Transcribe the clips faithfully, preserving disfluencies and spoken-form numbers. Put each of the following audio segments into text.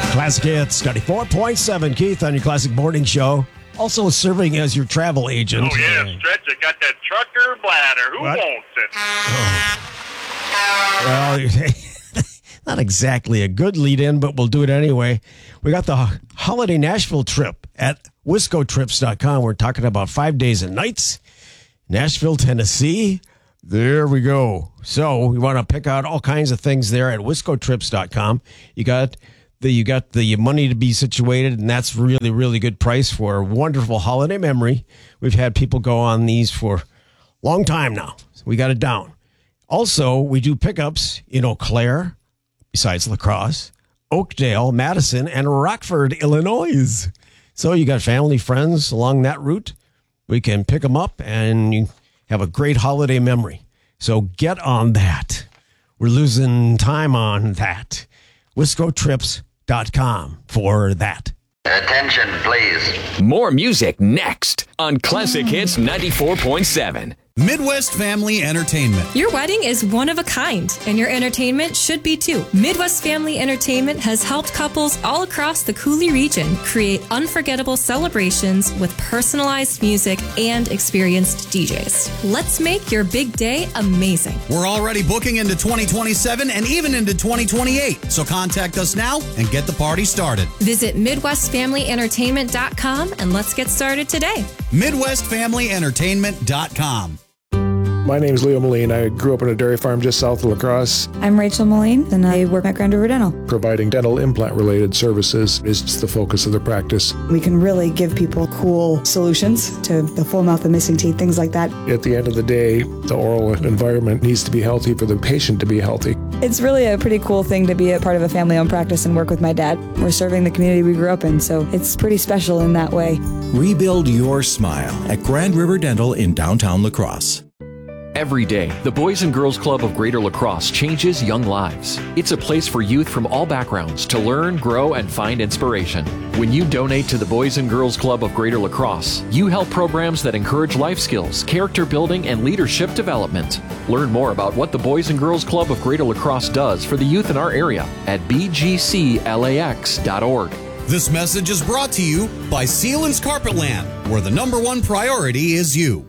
Classic Hits, ninety-four point seven. Keith on your Classic Morning Show. Also serving as your travel agent. Oh, yeah, Stretch. I got that trucker bladder. Who What? wants it? Oh. Well, not exactly a good lead-in, but we'll do it anyway. We got the holiday Nashville trip at wisco trips dot com. We're talking about five days and nights. Nashville, Tennessee. There we go. So we want to pick out all kinds of things there at wisco trips dot com. You got the you got the money to be situated, and that's really, really good price for a wonderful holiday memory. We've had people go on these for a long time now. So we got it down. Also, we do pickups in Eau Claire, besides La Crosse, Oakdale, Madison, and Rockford, Illinois. So you got family, friends along that route. We can pick them up and you have a great holiday memory. So get on that. We're losing time on that. wisco trips dot com for that. Attention, please. More music next on Classic Hits ninety-four point seven. Midwest Family Entertainment. Your wedding is one of a kind, and your entertainment should be too. Midwest Family Entertainment has helped couples all across the Coulee region create unforgettable celebrations with personalized music and experienced D Js. Let's make your big day amazing. We're already booking into twenty twenty-seven and even into twenty twenty-eight, so contact us now and get the party started. Visit midwest family entertainment dot com and let's get started today. midwest family entertainment dot com. My name is Leo Moline. I grew up on a dairy farm just south of La Crosse. I'm Rachel Moline, and I work at Grand River Dental. Providing dental implant-related services is just the focus of the practice. We can really give people cool solutions to the full mouth and missing teeth, things like that. At the end of the day, the oral environment needs to be healthy for the patient to be healthy. It's really a pretty cool thing to be a part of a family-owned practice and work with my dad. We're serving the community we grew up in, so it's pretty special in that way. Rebuild your smile at Grand River Dental in downtown La Crosse. Every day, the Boys and Girls Club of Greater La Crosse changes young lives. It's a place for youth from all backgrounds to learn, grow, and find inspiration. When you donate to the Boys and Girls Club of Greater La Crosse, you help programs that encourage life skills, character building, and leadership development. Learn more about what the Boys and Girls Club of Greater La Crosse does for the youth in our area at b g c lax dot org. This message is brought to you by Sealands Carpetland, where the number one priority is you.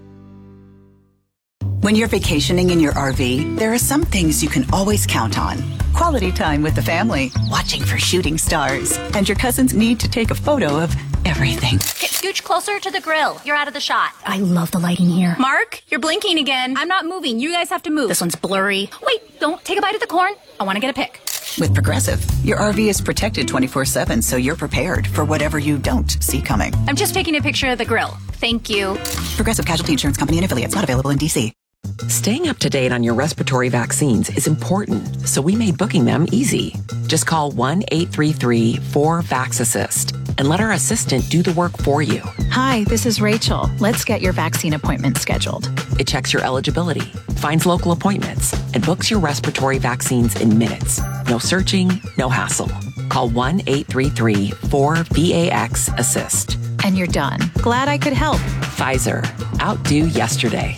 When you're vacationing in your R V, there are some things you can always count on. Quality time with the family, watching for shooting stars, and your cousin's need to take a photo of everything. Get scooch closer to the grill. You're out of the shot. I love the lighting here. Mark, you're blinking again. I'm not moving. You guys have to move. This one's blurry. Wait, don't take a bite of the corn. I want to get a pic. With Progressive, your R V is protected twenty-four seven, so you're prepared for whatever you don't see coming. I'm just taking a picture of the grill. Thank you. Progressive Casualty Insurance Company and affiliates, not available in D C. Staying up to date on your respiratory vaccines is important, so we made booking them easy. Just call one eight three three four vax assist and let our assistant do the work for you. Hi, this is Rachel. Let's get your vaccine appointment scheduled. It checks your eligibility, finds local appointments, and books your respiratory vaccines in minutes. No searching, no hassle. Call one eight three three four vax assist. And you're done. Glad I could help. Pfizer. Outdo yesterday.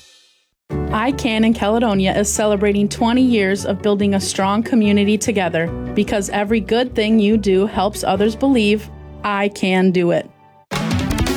iCAN in Caledonia is celebrating twenty years of building a strong community together because every good thing you do helps others believe I can do it.